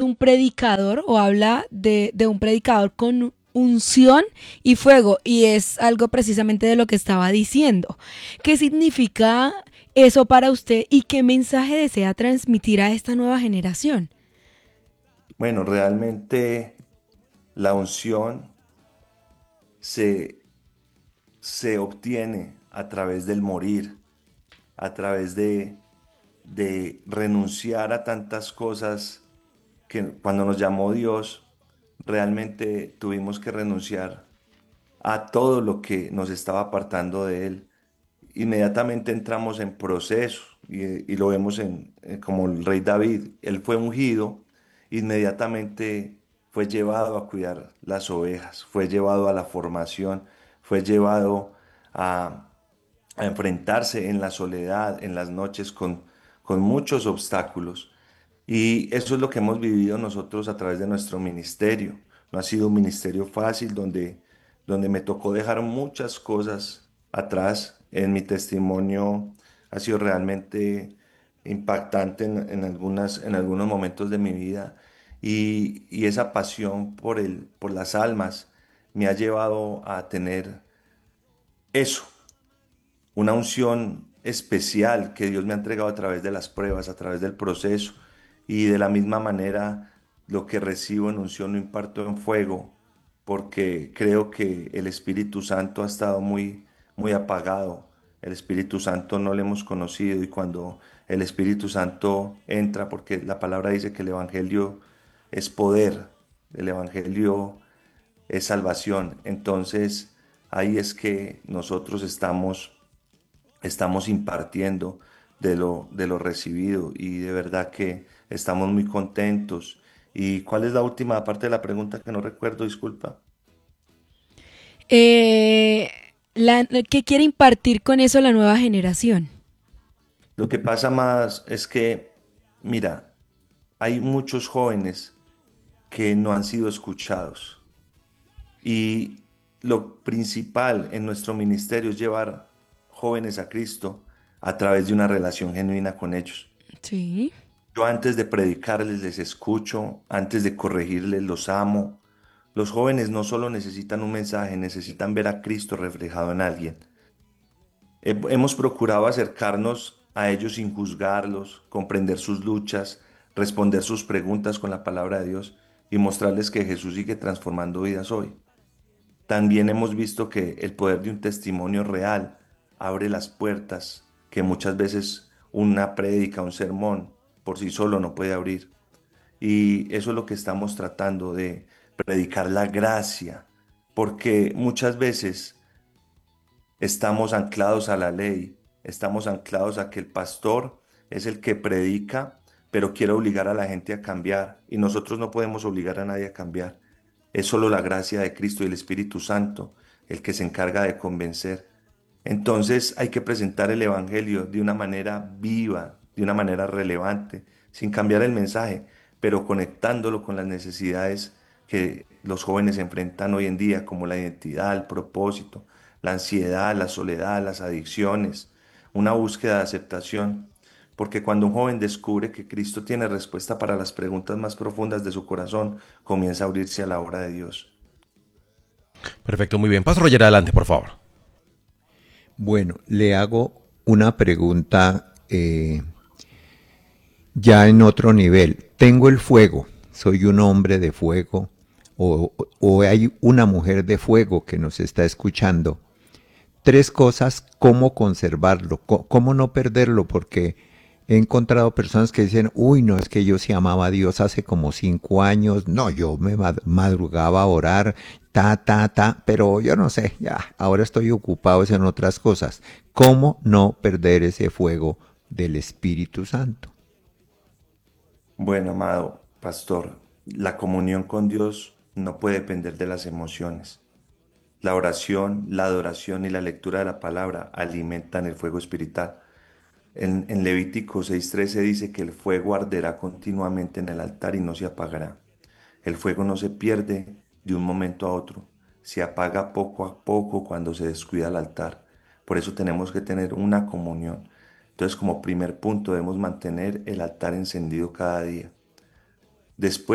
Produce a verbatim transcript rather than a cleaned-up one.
un predicador o habla de, de un predicador con unción y fuego, y es algo precisamente de lo que estaba diciendo. ¿Qué significa eso para usted y qué mensaje desea transmitir a esta nueva generación? Bueno, realmente la unción se, se obtiene a través del morir, a través de, de renunciar a tantas cosas que cuando nos llamó Dios, realmente tuvimos que renunciar a todo lo que nos estaba apartando de Él. Inmediatamente entramos en proceso y, y lo vemos en, eh, como el rey David. Él fue ungido, inmediatamente fue llevado a cuidar las ovejas, fue llevado a la formación, fue llevado a, a enfrentarse en la soledad, en las noches con, con muchos obstáculos. Y eso es lo que hemos vivido nosotros a través de nuestro ministerio. No ha sido un ministerio fácil donde, donde me tocó dejar muchas cosas atrás. En mi testimonio ha sido realmente impactante en, en algunas, en algunos momentos de mi vida. Y, y esa pasión por el, por las almas me ha llevado a tener eso, una unción especial que Dios me ha entregado a través de las pruebas, a través del proceso. Y de la misma manera, lo que recibo en unción lo imparto en fuego, porque creo que el Espíritu Santo ha estado muy, muy apagado. El Espíritu Santo no lo hemos conocido y cuando el Espíritu Santo entra, porque la palabra dice que el Evangelio es poder, el Evangelio es salvación. Entonces, ahí es que nosotros estamos estamos impartiendo de lo, de lo recibido y de verdad que estamos muy contentos. ¿Y cuál es la última parte de la pregunta que no recuerdo? Disculpa. Eh, la, ¿Qué quiere impartir con eso la nueva generación? Lo que pasa más es que, mira, hay muchos jóvenes que no han sido escuchados y lo principal en nuestro ministerio es llevar jóvenes a Cristo a través de una relación genuina con ellos. Sí. Yo antes de predicarles les escucho, antes de corregirles los amo. Los jóvenes no solo necesitan un mensaje, necesitan ver a Cristo reflejado en alguien. He- Hemos procurado acercarnos a ellos sin juzgarlos, comprender sus luchas, responder sus preguntas con la palabra de Dios y mostrarles que Jesús sigue transformando vidas hoy. También hemos visto que el poder de un testimonio real abre las puertas que muchas veces una prédica, un sermón por sí solo no puede abrir. Y eso es lo que estamos tratando de predicar la gracia, porque muchas veces estamos anclados a la ley, estamos anclados a que el pastor es el que predica, pero quiere obligar a la gente a cambiar, y nosotros no podemos obligar a nadie a cambiar. Es solo la gracia de Cristo y el Espíritu Santo el que se encarga de convencer. Entonces hay que presentar el Evangelio de una manera viva, de una manera relevante, sin cambiar el mensaje, pero conectándolo con las necesidades que los jóvenes enfrentan hoy en día, como la identidad, el propósito, la ansiedad, la soledad, las adicciones, una búsqueda de aceptación. Porque cuando un joven descubre que Cristo tiene respuesta para las preguntas más profundas de su corazón, comienza a abrirse a la obra de Dios. Perfecto, muy bien. Pastor Roger, adelante, por favor. Bueno, le hago una pregunta eh, ya en otro nivel. Tengo el fuego, soy un hombre de fuego o, o hay una mujer de fuego que nos está escuchando. Tres cosas, cómo conservarlo, cómo no perderlo, porque he encontrado personas que dicen, uy, no, es que yo sí amaba a Dios hace como cinco años, no, yo me madrugaba a orar, ta, ta, ta, pero yo no sé, ya, ahora estoy ocupado en otras cosas. ¿Cómo no perder ese fuego del Espíritu Santo? Bueno, amado pastor, la comunión con Dios no puede depender de las emociones. La oración, la adoración y la lectura de la palabra alimentan el fuego espiritual. En, en Levítico seis trece dice que el fuego arderá continuamente en el altar y no se apagará. El fuego no se pierde de un momento a otro, se apaga poco a poco cuando se descuida el altar. Por eso tenemos que tener una comunión. Entonces, como primer punto, debemos mantener el altar encendido cada día. Después,